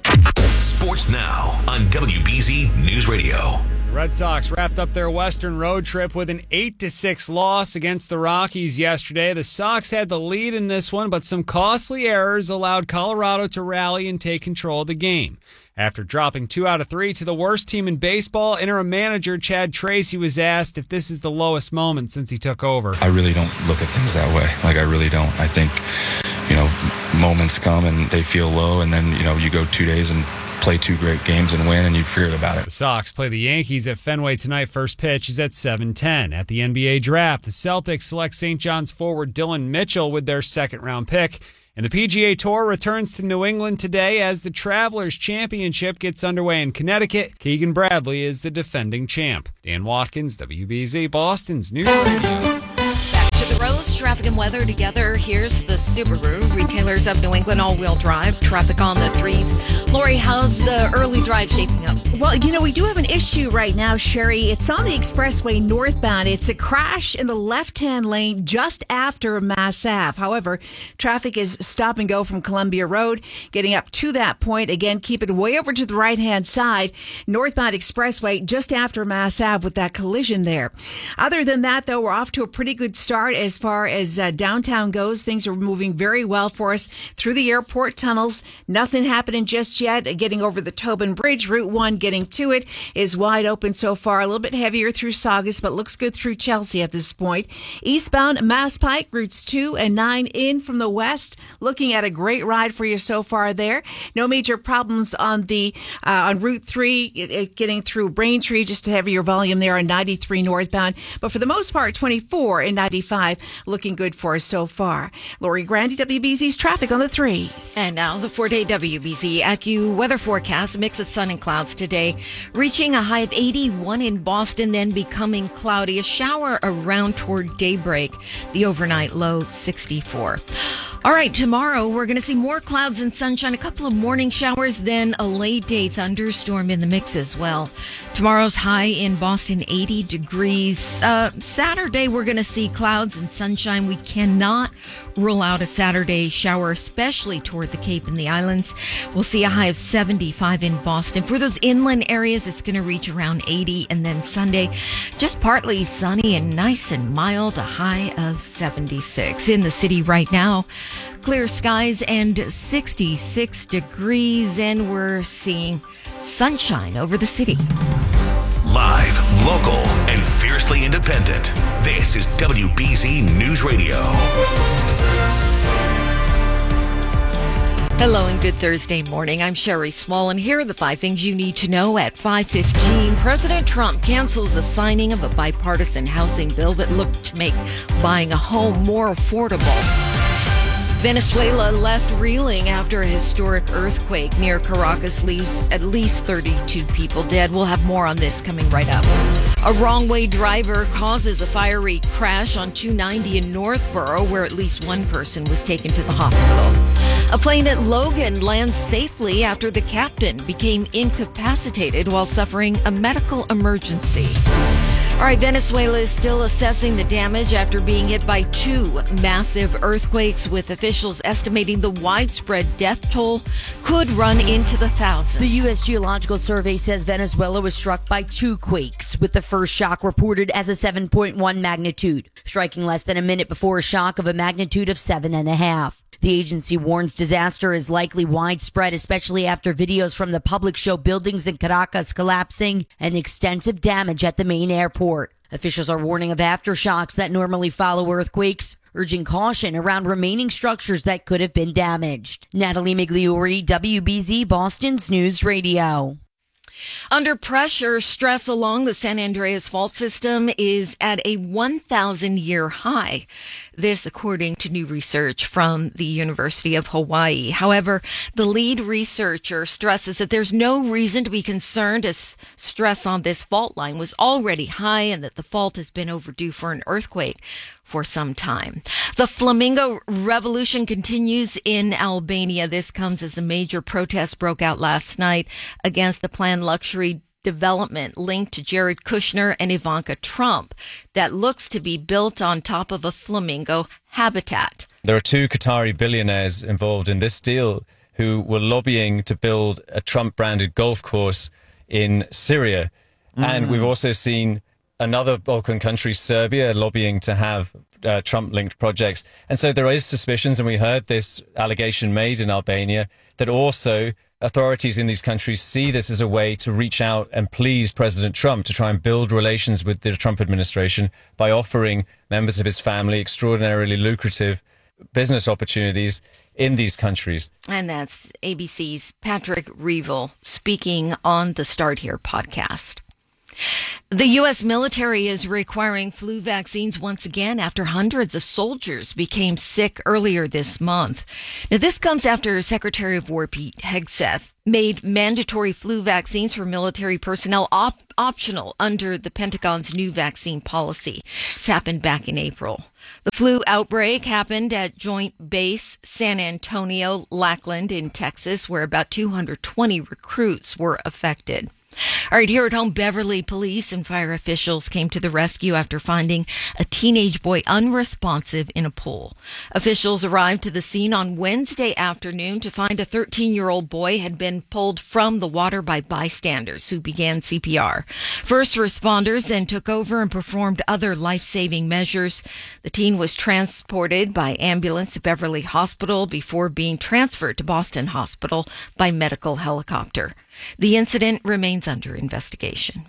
Sports now on W B Z News Radio. Red Sox wrapped up their Western road trip with an eight to six loss against the Rockies yesterday. The Sox had the lead in this one, but some costly errors allowed Colorado to rally and take control of the game. After dropping two out of three to the worst team in baseball, interim manager Chad Tracy was asked if this is the lowest moment since he took over. I really don't look at things that way. Like, I really don't. I think, you know, moments come and they feel low, and then, you know, you go two days and play two great games and win, and you forget about it. The Sox play the Yankees at Fenway tonight. First pitch is at seven ten. At the N B A draft, the Celtics select Saint John's forward Dylan Mitchell with their second-round pick. And the P G A Tour returns to New England today as the Travelers Championship gets underway in Connecticut. Keegan Bradley is the defending champ. Dan Watkins, W B Z, Boston's News Radio. The roads, traffic and weather together. Here's the Subaru. Retailers of New England all-wheel drive. Traffic on the threes. Lori, how's the early drive shaping up? Well, you know, we do have an issue right now, Sherry. It's on the expressway northbound. It's a crash in the left-hand lane just after Mass Ave. However, traffic is stop and go from Columbia Road. Getting up to that point, again, keep it way over to the right-hand side. Northbound expressway just after Mass Ave with that collision there. Other than that, though, we're off to a pretty good start as far as uh, downtown goes. Things are moving very well for us through the airport tunnels. Nothing happening just yet. Getting over the Tobin Bridge, Route one, getting to it is wide open so far. A little bit heavier through Saugus, but looks good through Chelsea at this point. Eastbound Mass Pike, routes two and nine in from the west. Looking at a great ride for you so far there. No major problems on the uh, on Route three, it, it getting through Braintree, just a heavier volume there on ninety-three northbound. But for the most part, twenty-four and ninety-five looking good for us so far. Lori Grandi, W B Z's traffic on the threes. And now the four-day W B Z AccuWeather weather forecast. A mix of sun and clouds today, reaching a high of eighty-one in Boston, then becoming cloudy. A shower around toward daybreak. The overnight low, sixty-four. All right, tomorrow we're going to see more clouds and sunshine, a couple of morning showers, then a late day thunderstorm in the mix as well. Tomorrow's high in Boston, eighty degrees. Uh, Saturday, we're going to see clouds and sunshine. We cannot rule out a Saturday shower, especially toward the Cape and the islands. We'll see a high of seventy-five in Boston. For those inland areas, it's going to reach around eighty. And then Sunday, just partly sunny and nice and mild, a high of seventy-six. In the city right now, clear skies and sixty-six degrees, and we're seeing sunshine over the city. Live, local, and fiercely independent. This is W B Z News Radio. Hello and good Thursday morning. I'm Sherry Small, and here are the five things you need to know at five fifteen. President Trump cancels the signing of a bipartisan housing bill that looked to make buying a home more affordable. Venezuela left reeling after a historic earthquake near Caracas leaves at least thirty-two people dead. We'll have more on this coming right up. A wrong-way driver causes a fiery crash on two ninety in Northborough, where at least one person was taken to the hospital. A plane at Logan lands safely after the captain became incapacitated while suffering a medical emergency. All right, Venezuela is still assessing the damage after being hit by two massive earthquakes, with officials estimating the widespread death toll could run into the thousands. The U S Geological Survey says Venezuela was struck by two quakes, with the first shock reported as a seven point one magnitude, striking less than a minute before a shock of a magnitude of seven and a half. The agency warns disaster is likely widespread, especially after videos from the public show buildings in Caracas collapsing and extensive damage at the main airport. Officials are warning of aftershocks that normally follow earthquakes, urging caution around remaining structures that could have been damaged. Natalie Migliori, W B Z Boston's News Radio. Under pressure, stress along the San Andreas Fault system is at a one thousand year high. This, according to new research from the University of Hawaii. However, the lead researcher stresses that there's no reason to be concerned, as stress on this fault line was already high and that the fault has been overdue for an earthquake for some time. The Flamingo Revolution continues in Albania. This comes as a major protest broke out last night against a planned luxury development linked to Jared Kushner and Ivanka Trump that looks to be built on top of a flamingo habitat. There are two Qatari billionaires involved in this deal who were lobbying to build a Trump-branded golf course in Syria. Mm. And we've also seen another Balkan country, Serbia, lobbying to have uh, Trump-linked projects. And so there is suspicions, and we heard this allegation made in Albania, that also authorities in these countries see this as a way to reach out and please President Trump, to try and build relations with the Trump administration by offering members of his family extraordinarily lucrative business opportunities in these countries. And that's A B C's Patrick Reevell speaking on the Start Here podcast. The U S military is requiring flu vaccines once again after hundreds of soldiers became sick earlier this month. Now, this comes after Secretary of War Pete Hegseth made mandatory flu vaccines for military personnel op- optional under the Pentagon's new vaccine policy. This happened back in April. The flu outbreak happened at Joint Base San Antonio, Lackland in Texas, where about two hundred twenty recruits were affected. All right, here at home, Beverly police and fire officials came to the rescue after finding a teenage boy unresponsive in a pool. Officials arrived to the scene on Wednesday afternoon to find a thirteen-year-old boy had been pulled from the water by bystanders who began C P R. First responders then took over and performed other life-saving measures. The teen was transported by ambulance to Beverly Hospital before being transferred to Boston Hospital by medical helicopter. The incident remains under investigation.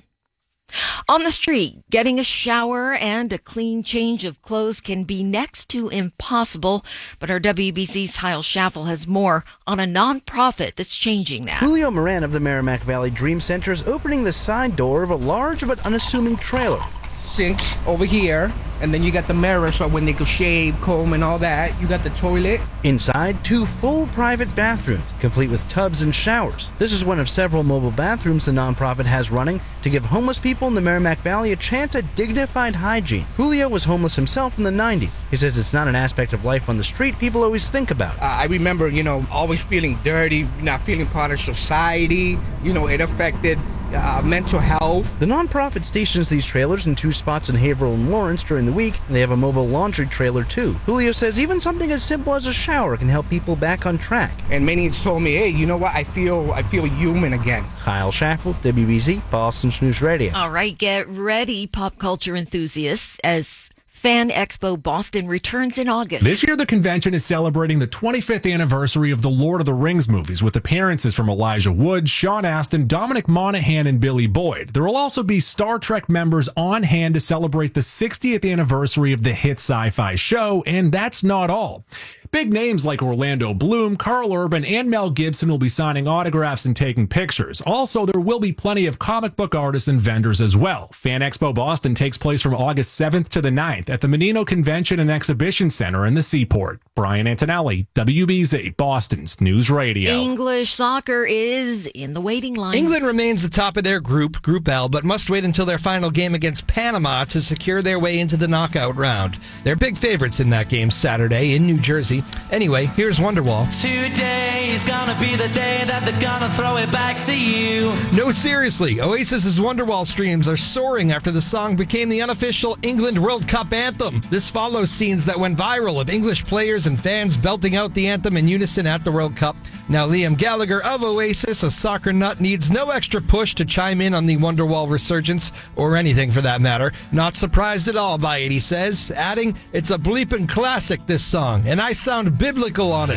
On the street, getting a shower and a clean change of clothes can be next to impossible, but our W B C's Kyle Schaffel has more on a nonprofit that's changing that. Julio Moran of the Merrimack Valley Dream Center is opening the side door of a large but unassuming trailer. Sinks over here, and then you got the mirror so when they go shave, comb, and all that. You got the toilet. Inside, two full private bathrooms, complete with tubs and showers. This is one of several mobile bathrooms the nonprofit has running to give homeless people in the Merrimack Valley a chance at dignified hygiene. Julio was homeless himself in the nineties. He says it's not an aspect of life on the street people always think about. Uh, I remember, you know, always feeling dirty, not feeling part of society. You know, it affected Uh, mental health. The nonprofit stations these trailers in two spots in Haverhill and Lawrence during the week, and they have a mobile laundry trailer too. Julio says even something as simple as a shower can help people back on track. And many told me, hey, you know what? I feel I feel human again. Kyle Schaffel, W B Z, Boston's News Radio. All right, get ready, pop culture enthusiasts, as Fan Expo Boston returns in August. This year, the convention is celebrating the twenty-fifth anniversary of the Lord of the Rings movies with appearances from Elijah Wood, Sean Astin, Dominic Monaghan, and Billy Boyd. There will also be Star Trek members on hand to celebrate the sixtieth anniversary of the hit sci-fi show, and that's not all. Big names like Orlando Bloom, Carl Urban, and Mel Gibson will be signing autographs and taking pictures. Also, there will be plenty of comic book artists and vendors as well. Fan Expo Boston takes place from August seventh to the ninth at the Menino Convention and Exhibition Center in the Seaport. Brian Antonelli, W B Z, Boston's News Radio. English soccer is in the waiting line. England remains the top of their group, Group L, but must wait until their final game against Panama to secure their way into the knockout round. They're big favorites in that game Saturday in New Jersey. Anyway, here's Wonderwall. Today is gonna be the day that they're gonna throw it back to you. No, seriously, Oasis's Wonderwall streams are soaring after the song became the unofficial England World Cup anthem. This follows scenes that went viral of English players and fans belting out the anthem in unison at the World Cup. Now, Liam Gallagher of Oasis, a soccer nut, needs no extra push to chime in on the Wonderwall resurgence, or anything for that matter. Not surprised at all by it, he says, adding, "It's a bleeping classic, this song, and I sound biblical on it."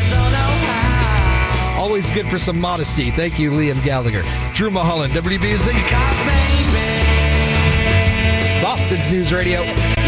Always good for some modesty. Thank you, Liam Gallagher. Drew Mulholland, W B Z. Boston's News Radio.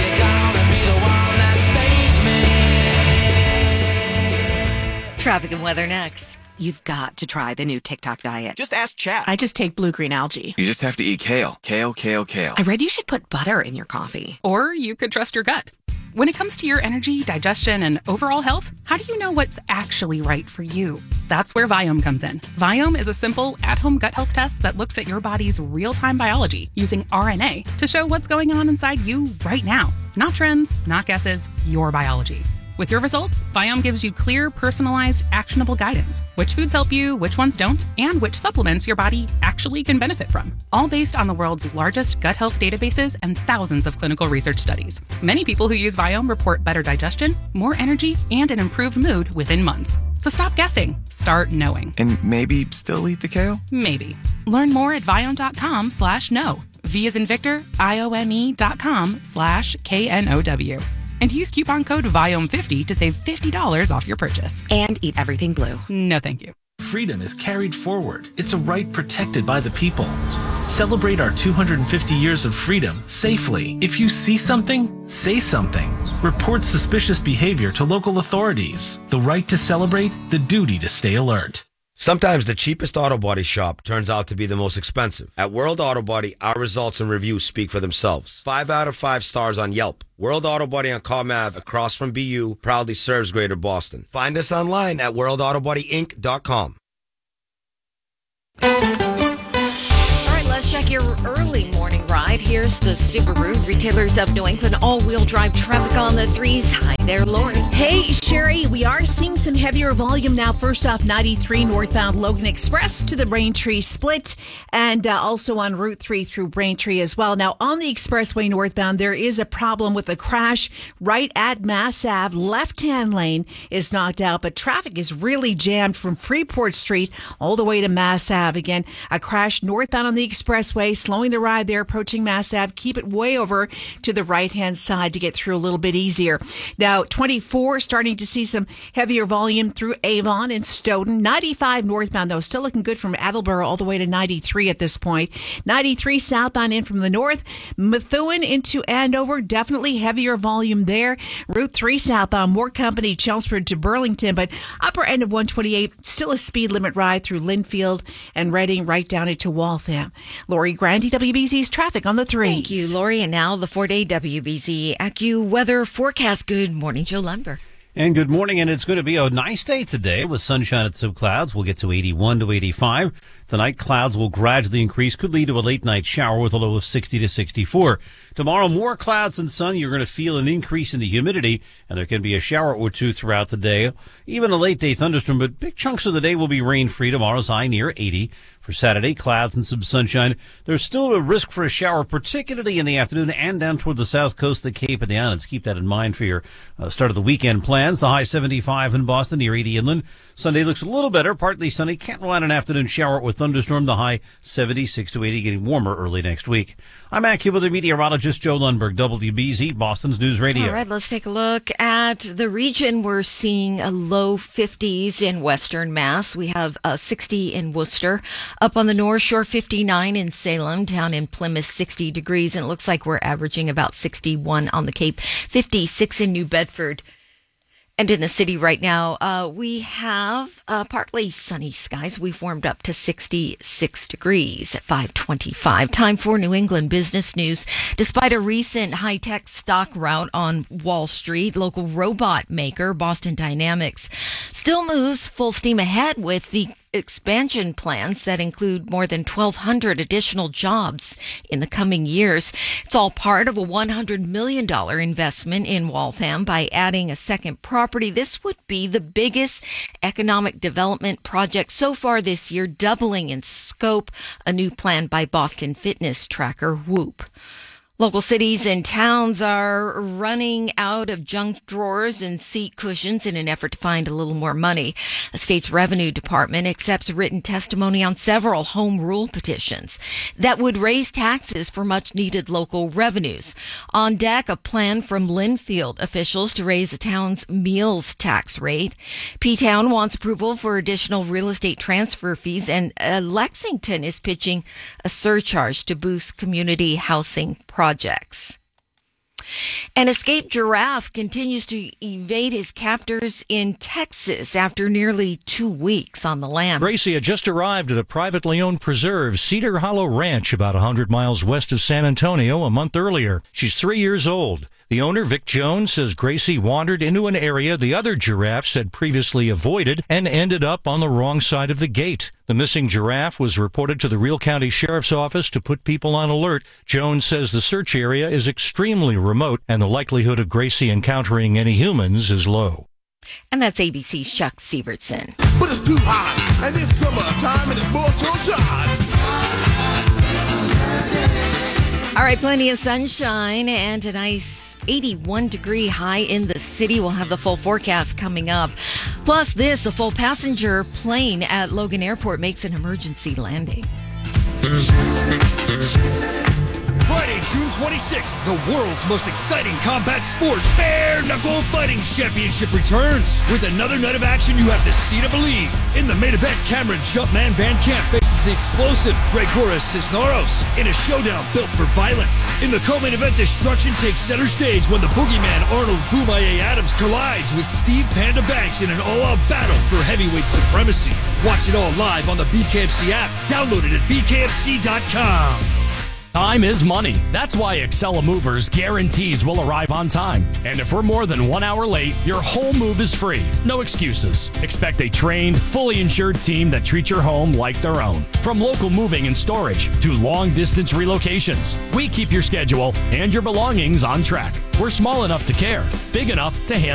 Traffic and weather next. You've got to try the new TikTok diet. Just ask Chat. I just take blue-green algae. You just have to eat kale. Kale, kale, kale. I read you should put butter in your coffee. Or you could trust your gut. When it comes to your energy, digestion, and overall health, how do you know what's actually right for you? That's where Viome comes in. Viome is a simple, at-home gut health test that looks at your body's real-time biology using R N A to show what's going on inside you right now. Not trends, not guesses, your biology. With your results, Viome gives you clear, personalized, actionable guidance. Which foods help you, which ones don't, and which supplements your body actually can benefit from. All based on the world's largest gut health databases and thousands of clinical research studies. Many people who use Viome report better digestion, more energy, and an improved mood within months. So stop guessing. Start knowing. And maybe still eat the kale? Maybe. Learn more at Viome.com slash know. V as in Victor, I O M E dot com slash K N O W. And use coupon code Viome fifty to save fifty dollars off your purchase. And eat everything blue. No, thank you. Freedom is carried forward. It's a right protected by the people. Celebrate our two hundred fifty years of freedom safely. If you see something, say something. Report suspicious behavior to local authorities. The right to celebrate, the duty to stay alert. Sometimes the cheapest auto body shop turns out to be the most expensive. At World Auto Body, our results and reviews speak for themselves. Five out of five stars on Yelp. World Auto Body on Calm Ave across from B U proudly serves Greater Boston. Find us online at world auto body inc dot com. All right, let's check your early morning ride. Here's the Subaru. Retailers of New England all-wheel drive traffic on the threes. Hi there, Lori. Hey, Sherry, we are seeing some heavier volume now. First off, ninety-three northbound Logan Express to the Braintree split, and uh, also on Route three through Braintree as well. Now, on the expressway northbound, there is a problem with a crash right at Mass Ave. Left-hand lane is knocked out, but traffic is really jammed from Freeport Street all the way to Mass Ave. Again, a crash northbound on the expressway, slowing the ride there, approaching Mass Ave. Keep it way over to the right-hand side to get through a little bit easier. Now, twenty-four, starting to see some heavier volume through Avon and Stoughton. ninety-five northbound, though, still looking good from Attleboro all the way to ninety-three at this point. ninety-three southbound in from the north. Methuen into Andover, definitely heavier volume there. Route three southbound, more company, Chelmsford to Burlington, but upper end of one twenty-eight, still a speed limit ride through Linfield and Reading right down into Waltham. Lori Grandy, W B Z's traffic on the threes. Thank you, Lori. And now the four-day W B Z AccuWeather forecast. Good morning, Joe Lundberg. And good morning, and it's going to be a nice day today with sunshine and some clouds. We'll get to eighty-one to eighty-five. Tonight, clouds will gradually increase, could lead to a late night shower with a low of sixty to sixty-four. Tomorrow, more clouds and sun. You're going to feel an increase in the humidity, and there can be a shower or two throughout the day. Even a late day thunderstorm, but big chunks of the day will be rain-free. Tomorrow's high near eighty. For Saturday, clouds and some sunshine. There's still a risk for a shower, particularly in the afternoon and down toward the south coast, the Cape and the Islands. Keep that in mind for your uh, start of the weekend plans. The high seventy-five in Boston, near eighty inland. Sunday looks a little better, partly sunny. Can't rely on an afternoon shower with thunderstorm. The high seventy-six to eighty, getting warmer early next week. I'm AccuWeather meteorologist Joe Lundberg, W B Z, Boston's News Radio. All right, let's take a look at the region. We're seeing a low fifties in Western Mass. We have uh, sixty in Worcester. Up on the North Shore, fifty-nine in Salem. Down in Plymouth, sixty degrees. And it looks like we're averaging about sixty-one on the Cape, fifty-six in New Bedford. And in the city right now, uh, we have uh, partly sunny skies. We've warmed up to sixty-six degrees at five twenty-five. Time for New England business news. Despite a recent high-tech stock rout on Wall Street, local robot maker Boston Dynamics still moves full steam ahead with the expansion plans that include more than twelve hundred additional jobs in the coming years. It's all part of a one hundred million dollars investment in Waltham by adding a second property. This would be the biggest economic development project so far this year, doubling in scope, a new plan by Boston fitness tracker Whoop. Local cities and towns are running out of junk drawers and seat cushions in an effort to find a little more money. The state's revenue department accepts written testimony on several home rule petitions that would raise taxes for much needed local revenues. On deck, a plan from Linfield officials to raise the town's meals tax rate. P-Town wants approval for additional real estate transfer fees, and uh, Lexington is pitching a surcharge to boost community housing projects. Projects. An escaped giraffe continues to evade his captors in Texas after nearly two weeks on the lam. Gracie had just arrived at a privately owned preserve, Cedar Hollow Ranch, about one hundred miles west of San Antonio, a month earlier. She's three years old. The owner, Vic Jones, says Gracie wandered into an area the other giraffes had previously avoided and ended up on the wrong side of the gate. The missing giraffe was reported to the Real County Sheriff's Office to put people on alert. Jones says the search area is extremely remote and the likelihood of Gracie encountering any humans is low. And that's A B C's Chuck Sievertson. But it's too hot, and it's summertime, and it's more All right, plenty of sunshine and a nice eighty-one degree high in the city. We'll have the full forecast coming up. Plus this, a full passenger plane at Logan Airport makes an emergency landing. Friday, June twenty-sixth, the world's most exciting combat sport, Bare Knuckle Fighting Championship returns. With another night of action you have to see to believe. In the main event, Cameron Jumpman Van Camp faces the explosive Gregoris Cisneros in a showdown built for violence. In the co-main event, destruction takes center stage when the boogeyman Arnold Boomaye Adams collides with Steve Panda Banks in an all-out battle for heavyweight supremacy. Watch it all live on the B K F C app. Download it at B K F C dot com. Time is money. That's why Excella Movers guarantees we'll arrive on time. And if we're more than one hour late, your whole move is free. No excuses. Expect a trained, fully insured team that treats your home like their own. From local moving and storage to long-distance relocations, we keep your schedule and your belongings on track. We're small enough to care, big enough to handle.